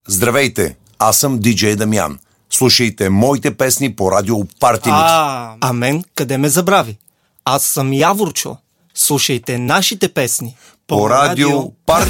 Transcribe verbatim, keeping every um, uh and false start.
Здравейте, аз съм диджей Дамян. Слушайте моите песни по радио Парти Микс. А, а мен къде ме забрави? Аз съм Яворчо. Слушайте нашите песни По радио Парти